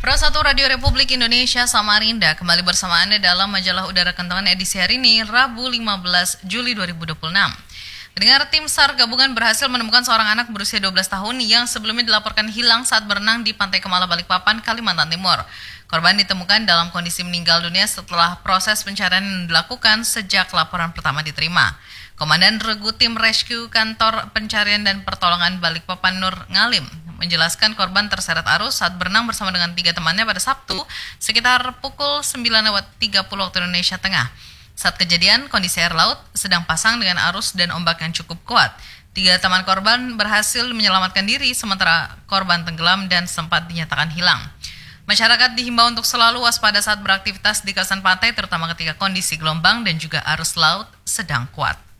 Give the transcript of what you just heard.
Pro 1 Radio Republik Indonesia Samarinda kembali bersama Anda dalam majalah Udara Kentongan edisi hari ini, Rabu 15 Juli 2026. Pendengar, tim SAR gabungan berhasil menemukan seorang anak berusia 12 tahun yang sebelumnya dilaporkan hilang saat berenang di Pantai Kemala Balikpapan, Kalimantan Timur. Korban ditemukan dalam kondisi meninggal dunia setelah proses pencarian dilakukan sejak laporan pertama diterima. Komandan Regu Tim Rescue Kantor Pencarian dan Pertolongan Balikpapan Nur Ngalim menjelaskan korban terseret arus saat berenang bersama dengan 3 temannya pada Sabtu sekitar pukul 9.30 waktu Indonesia Tengah. Saat kejadian, kondisi air laut sedang pasang dengan arus dan ombak yang cukup kuat. 3 teman korban berhasil menyelamatkan diri sementara korban tenggelam dan sempat dinyatakan hilang. Masyarakat dihimbau untuk selalu waspada saat beraktivitas di kawasan pantai terutama ketika kondisi gelombang dan juga arus laut sedang kuat.